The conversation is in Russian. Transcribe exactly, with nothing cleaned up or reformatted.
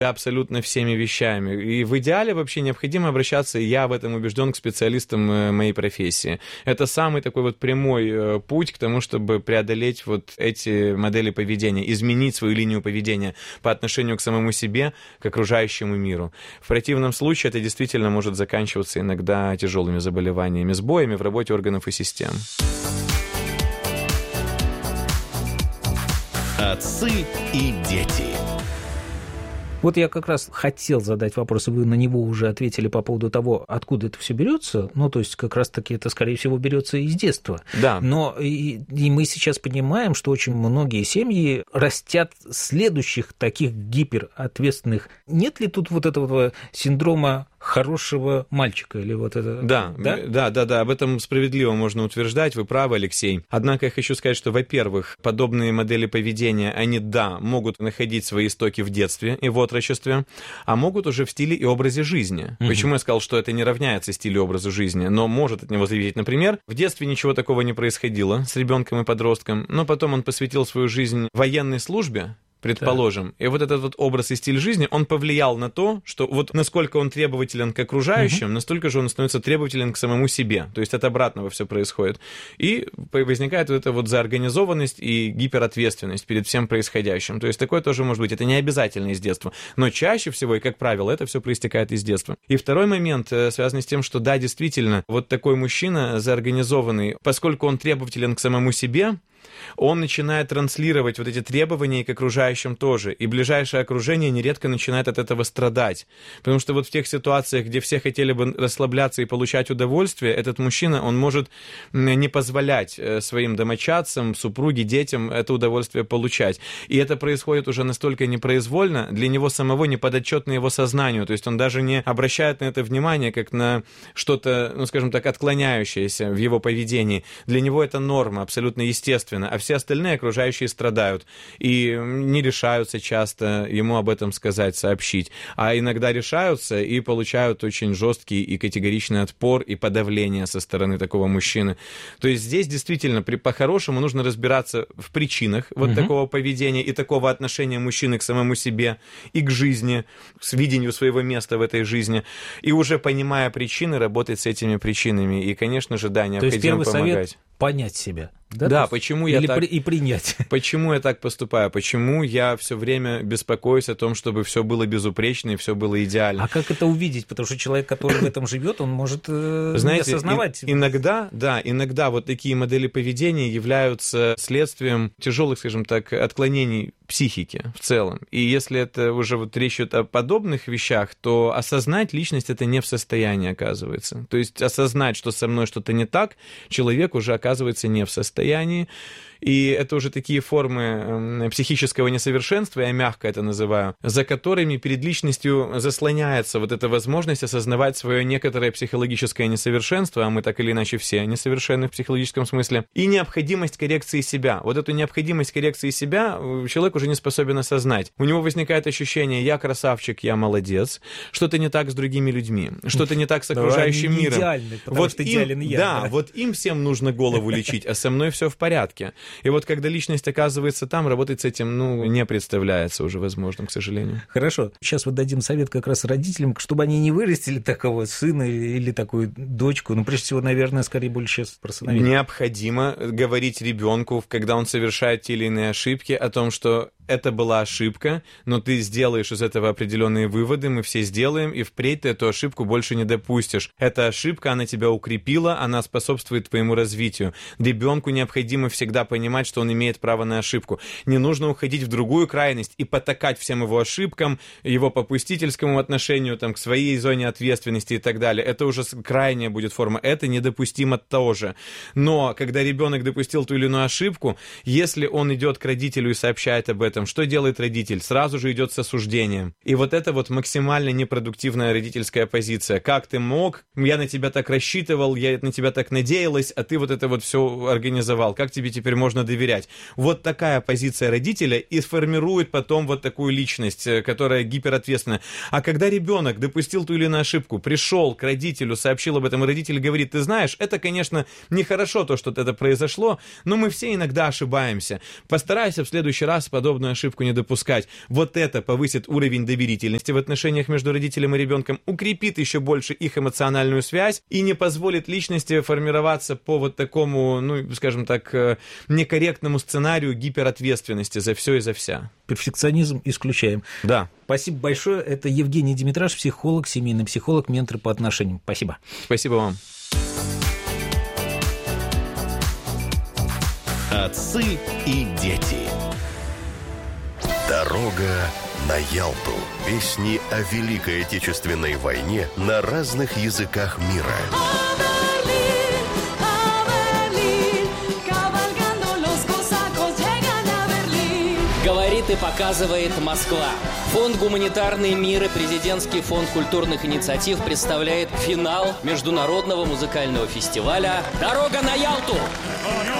абсолютно всеми вещами. И в идеале вообще необходимо обращаться, я в этом убежден, к специалистам моей профессии. Это самый такой вот прямой путь к тому, чтобы преодолеть вот эти модели поведения, изменить свою линию поведения по отношению к самому себе, к окружающему миру. В противном случае это действительно может заканчиваться иногда тяжелыми заболеваниями, сбоями в работе органов и систем. Отцы и дети. Вот я как раз хотел задать вопрос, и вы на него уже ответили по поводу того, откуда это все берется. Ну, то есть, как раз-таки это, скорее всего, берется из детства. Да. Но и, и мы сейчас понимаем, что очень многие семьи растят следующих таких гиперответственных. Нет ли тут вот этого синдрома хорошего мальчика или вот это? Да, да, да, да, да, об этом справедливо можно утверждать, вы правы, Алексей. Однако я хочу сказать, что, во-первых, подобные модели поведения, они, да, могут находить свои истоки в детстве и в отрочестве, а могут уже в стиле и образе жизни. Угу. Почему я сказал, что это не равняется стилю и образу жизни, но может от него зависеть, например, в детстве ничего такого не происходило с ребенком и подростком, но потом он посвятил свою жизнь военной службе, предположим. Да. И вот этот вот образ и стиль жизни, он повлиял на то, что вот насколько он требователен к окружающим, угу. настолько же он становится требователен к самому себе. То есть от обратного все происходит. И возникает вот эта вот заорганизованность и гиперответственность перед всем происходящим. То есть такое тоже может быть. Это не обязательно из детства. Но чаще всего, и как правило, это все проистекает из детства. И второй момент, связанный с тем, что да, действительно, вот такой мужчина заорганизованный, поскольку он требователен к самому себе, он начинает транслировать вот эти требования и к окружающим тоже. И ближайшее окружение нередко начинает от этого страдать. Потому что вот в тех ситуациях, где все хотели бы расслабляться и получать удовольствие, этот мужчина, он может не позволять своим домочадцам, супруге, детям это удовольствие получать. И это происходит уже настолько непроизвольно, для него самого неподотчетно его сознанию. То есть он даже не обращает на это внимание, как на что-то, ну, скажем так, отклоняющееся в его поведении. Для него это норма, абсолютно естественная. А все остальные окружающие страдают и не решаются часто ему об этом сказать, сообщить. А иногда решаются и получают очень жесткий и категоричный отпор и подавление со стороны такого мужчины. То есть здесь действительно при, по-хорошему нужно разбираться в причинах вот угу. такого поведения и такого отношения мужчины к самому себе и к жизни, к видению своего места в этой жизни. И уже понимая причины, работать с этими причинами. И, конечно же, да, необходимо помогать. То есть первый совет — понять себя. Да, да, есть, почему я или так... при... и принять. Почему я так поступаю? Почему я все время беспокоюсь о том, чтобы все было безупречно и все было идеально? А как это увидеть? Потому что человек, который в этом живет, он может э, Знаете, не осознавать. И, иногда, да, иногда вот такие модели поведения являются следствием тяжелых, скажем так, отклонений психики в целом. И если это уже вот речь идет о подобных вещах, то осознать личность это не в состоянии, оказывается. То есть осознать, что со мной что-то не так, человек уже оказывается не в состоянии. И это уже такие формы психического несовершенства, я мягко это называю, за которыми перед личностью заслоняется вот эта возможность осознавать свое некоторое психологическое несовершенство, а мы так или иначе все несовершенны в психологическом смысле, и необходимость коррекции себя. Вот эту необходимость коррекции себя человек уже не способен осознать. У него возникает ощущение: я красавчик, я молодец, что-то не так с другими людьми, что-то не так с окружающим миром. Идеальный, потому вот что им, идеален я. Да, да, вот им всем нужно голову лечить, а со мной все в порядке. И вот когда личность оказывается там, работать с этим, ну, не представляется уже возможным, к сожалению. Хорошо. Сейчас вот дадим совет как раз родителям, чтобы они не вырастили такого сына или такую дочку. Ну, прежде всего, наверное, скорее больше сейчас про сыновей. Необходимо говорить ребенку, когда он совершает те или иные ошибки, о том, что это была ошибка, но ты сделаешь из этого определенные выводы, мы все сделаем, и впредь ты эту ошибку больше не допустишь. Эта ошибка, она тебя укрепила, она способствует твоему развитию. Ребенку необходимо всегда понимать, что он имеет право на ошибку. Не нужно уходить в другую крайность и потакать всем его ошибкам, его попустительскому отношению там, к своей зоне ответственности и так далее. Это уже крайняя будет форма. Это недопустимо тоже. Но когда ребенок допустил ту или иную ошибку, если он идет к родителю и сообщает об этом, что делает родитель? Сразу же идет с осуждением. И вот это вот максимально непродуктивная родительская позиция. Как ты мог? Я на тебя так рассчитывал, я на тебя так надеялась, а ты вот это вот все организовал. Как тебе теперь можно доверять? Вот такая позиция родителя и сформирует потом вот такую личность, которая гиперответственна. А когда ребенок допустил ту или иную ошибку, пришел к родителю, сообщил об этом, и родитель говорит: ты знаешь, это, конечно, нехорошо то, что это произошло, но мы все иногда ошибаемся. Постарайся в следующий раз подобное подобную ошибку не допускать. Вот это повысит уровень доверительности в отношениях между родителем и ребенком, укрепит еще больше их эмоциональную связь и не позволит личности формироваться по вот такому, ну, скажем так, некорректному сценарию гиперответственности за все и за вся. Перфекционизм исключаем. Да. Спасибо большое. Это Евгений Димитраш, психолог, семейный психолог, ментор по отношениям. Спасибо. Спасибо вам. Отцы и дети. Дорога на Ялту. Песни о Великой Отечественной войне на разных языках мира. Говорит и показывает Москва. Фонд «Гуманитарный мир» и Президентский фонд культурных инициатив представляет финал международного музыкального фестиваля «Дорога на Ялту».